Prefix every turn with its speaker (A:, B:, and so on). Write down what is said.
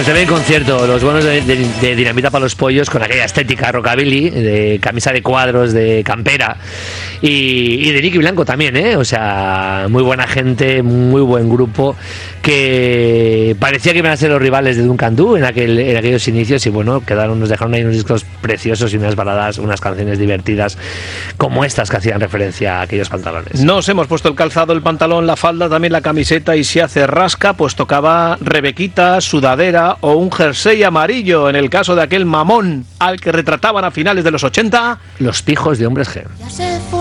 A: Bueno, se ve en concierto los buenos de Dinamita para los Pollos, con aquella estética rockabilly, de camisa de cuadros, de campera, y de Nicky Blanco también, o sea, muy buena gente, muy buen grupo, que parecía que iban a ser los rivales de Duncan Du en aquellos inicios, y bueno, nos dejaron ahí unos discos preciosos y unas baladas, unas canciones divertidas como estas que hacían referencia a aquellos pantalones.
B: Nos hemos puesto el calzado, el pantalón, la falda, también la camiseta, y si hace rasca, pues tocaba rebequita, sudadera o un jersey amarillo, en el caso de aquel mamón al que retrataban a finales de los 80
A: los pijos de Hombres G.